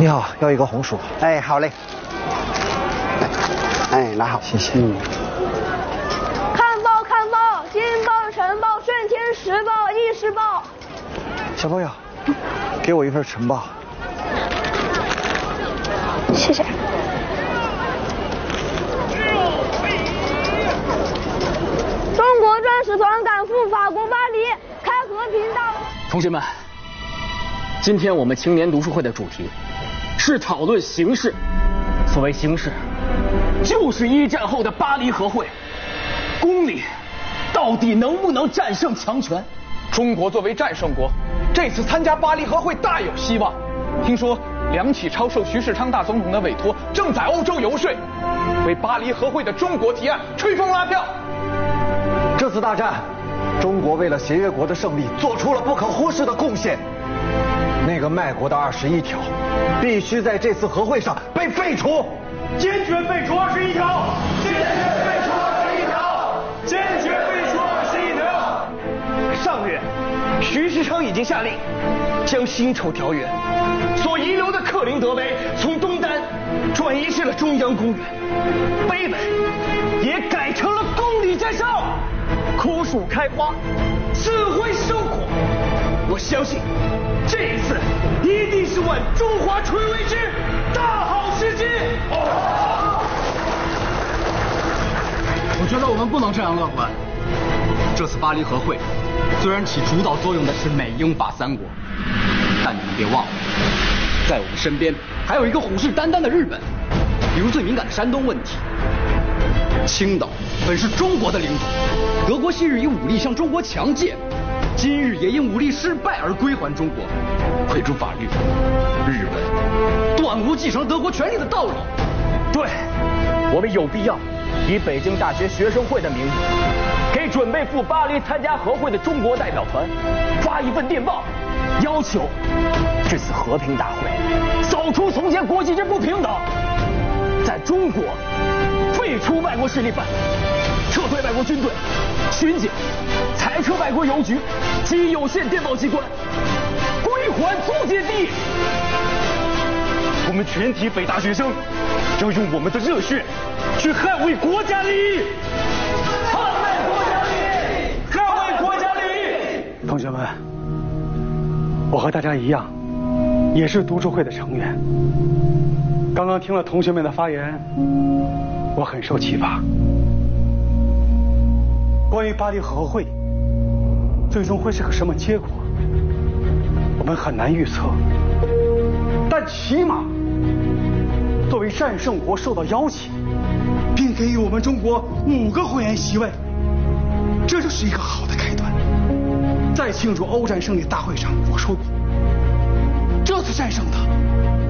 你好，要一个红薯。 哎，好嘞。哎，拿好， 谢谢。 看报，看报，《金报》《晨报》《顺天时报》《易时报》。 小朋友，给我一份晨报。 谢谢。中国钻石团赶赴法国巴黎，开和平大会。 同学们，今天我们青年读书会的主题是讨论形势。所谓形势，就是一战后的巴黎和会，公理到底能不能战胜强权？ 中国作为战胜国，这次参加巴黎和会大有希望。听说梁启超受徐世昌大总统的委托，正在欧洲游说，为巴黎和会的中国提案吹风拉票。 这次大战，中国为了协约国的胜利做出了不可忽视的贡献。那个卖国的21条，必须在这次和会上被废除， 坚决废除21条，坚决废除21条，坚决废除21条。 上月，徐世昌已经下令将辛丑条约所遗留的克林德碑从东单转移至了中央公园，碑文也改成了公理在上，枯树开花，智慧生活。我相信这一次一定是挽中华垂危之大好时机。 我觉得我们不能这样乐观。这次巴黎和会虽然起主导作用的是美英法三国，但你们别忘了，在我们身边还有一个虎视眈眈的日本。比如最敏感的山东问题，青岛本是中国的领土，德国昔日以武力向中国强借，今日也因武力失败而归还中国。愧诸法律，日本断无继承德国权力的道理。 对，我们有必要以北京大学学生会的名义，给准备赴巴黎参加和会的中国代表团发一份电报，要求这次和平大会扫除从前国际之不平等，在中国废除外国势力范，撤退外国军队、巡警、裁撤外国邮局及有线电报机关，归还租界地。我们全体北大学生要用我们的热血去捍卫国家利益，捍卫国家利益，捍卫国家利益。 同学们，我和大家一样，也是读书会的成员。刚刚听了同学们的发言，我很受启发。关于巴黎和会最终会是个什么结果，我们很难预测。但起码，作为战胜国受到邀请，并给予我们中国5个会员席位，这就是一个好的开端。在庆祝欧战胜利大会上，我说过，这次战胜的